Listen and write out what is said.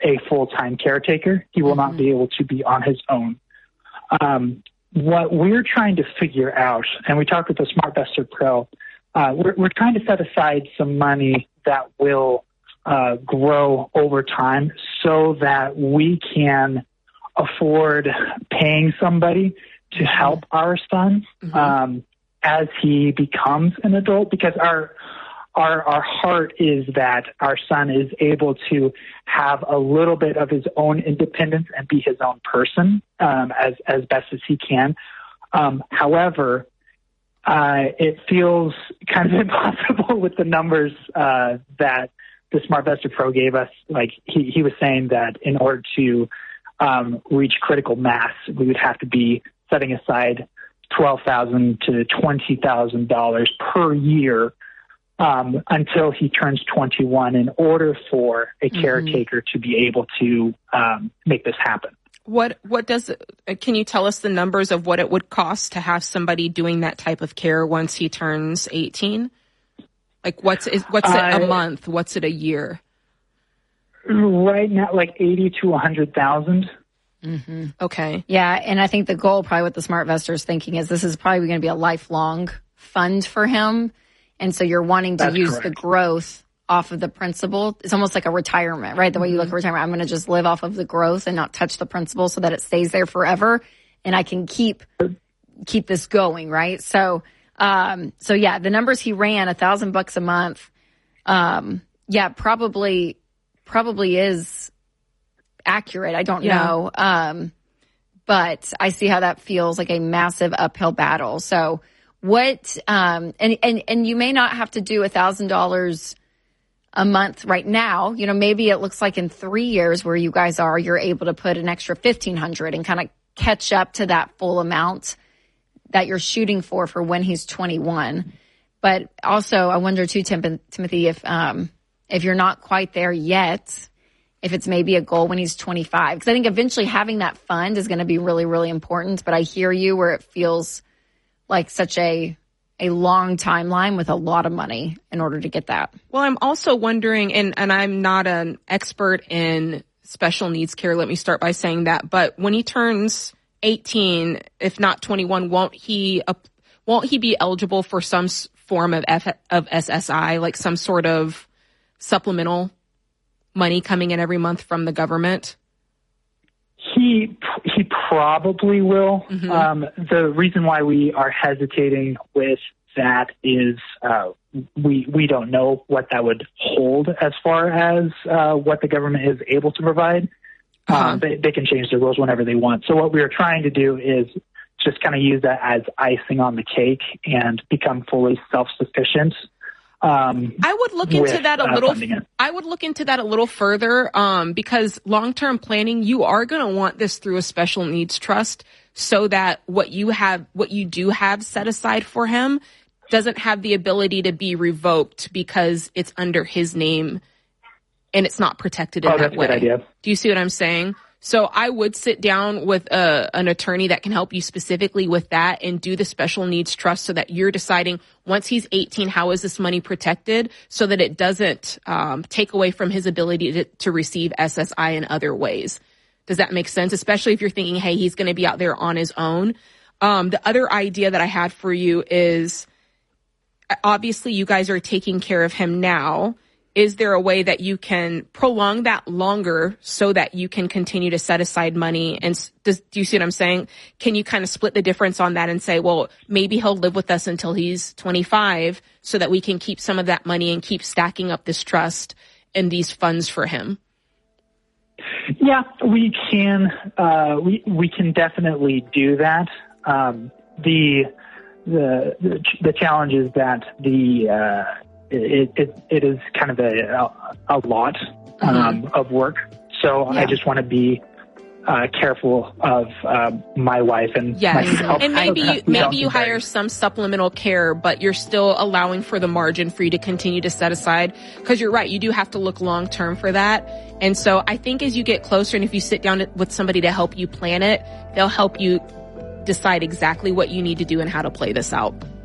a full-time caretaker. He will not be able to be on his own. What we're trying to figure out, and we talked with the SmartVestor Pro, we're trying to set aside some money that will grow over time so that we can afford paying somebody to help our son as he becomes an adult, because our heart is that our son is able to have a little bit of his own independence and be his own person as best as he can. However, it feels kind of impossible with the numbers that the SmartVestor Pro gave us. Like he was saying that in order to reach critical mass, we would have to be setting aside $12,000 to $20,000 per year until he turns 21 in order for a caretaker to be able to make this happen. Can you tell us the numbers of what it would cost to have somebody doing that type of care once he turns 18? Like what's it a month? What's it a year? Right now, like 80 to 100,000. Okay. Yeah, and I think the goal probably what the SmartVestor's thinking is this is probably going to be a lifelong fund for him. And so you're wanting to use the growth off of the principal. It's almost like a retirement, right? The way you look at retirement, I'm going to just live off of the growth and not touch the principal so that it stays there forever. And I can keep this going, right? So yeah, the numbers he ran, $1,000 a month. Yeah, probably is accurate. I don't know. But I see how that feels like a massive uphill battle. So what, and you may not have to do $1,000 a month right now. You know, maybe it looks like in 3 years where you guys are, you're able to put an extra $1,500 and kind of catch up to that full amount that you're shooting for when he's 21. But also I wonder too, Timothy, if you're not quite there yet, if it's maybe a goal when he's 25, because I think eventually having that fund is going to be really, really important. But I hear you where it feels like such a long timeline with a lot of money in order to get that. Well, I'm also wondering, and I'm not an expert in special needs care, let me start by saying that, but when he turns 18, if not 21, won't he be eligible for some form of SSI, like some sort of supplemental money coming in every month from the government? He probably will. The reason why we are hesitating with that is we don't know what that would hold as far as what the government is able to provide. They can change the rules whenever they want. So what we are trying to do is just kind of use that as icing on the cake and become fully self-sufficient. I would look into that a little. I would look into that a little further because long-term planning, you are going to want this through a special needs trust, so that what you do have set aside for him doesn't have the ability to be revoked because it's under his name and it's not protected in that way. That's a good idea. Do you see what I'm saying? So I would sit down with an attorney that can help you specifically with that and do the special needs trust so that you're deciding once he's 18, how is this money protected so that it doesn't take away from his ability to receive SSI in other ways. Does that make sense? Especially if you're thinking, hey, he's going to be out there on his own. The other idea that I had for you is obviously you guys are taking care of him now. Is there a way that you can prolong that longer so that you can continue to set aside money? And do you see what I'm saying? Can you kind of split the difference on that and say, well, maybe he'll live with us until he's 25 so that we can keep some of that money and keep stacking up this trust and these funds for him? Yeah, we can. We can definitely do that. The challenge is that it is kind of a lot of work. So yeah. I just want to be careful of my wife and myself. And maybe you hire some supplemental care, but you're still allowing for the margin for you to continue to set aside. Because you're right, you do have to look long term for that. And so I think as you get closer and if you sit down with somebody to help you plan it, they'll help you decide exactly what you need to do and how to play this out.